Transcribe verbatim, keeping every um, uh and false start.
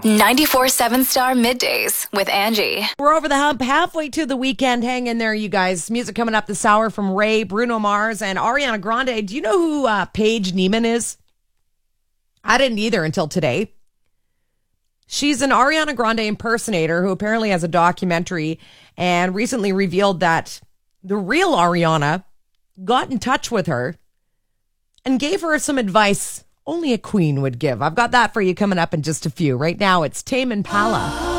ninety-four point seven Star Middays with Angie. We're over the hump, halfway to the weekend. Hang in there, you guys. Music coming up this hour from Ray, Bruno Mars, and Ariana Grande. Do you know who uh, Paige Neiman is? I didn't either until today. She's an Ariana Grande impersonator who apparently has a documentary and recently revealed that the real Ariana got in touch with her and gave her some advice only a queen would give. I've got that for you coming up in just a few. Right now, it's Tame Impala.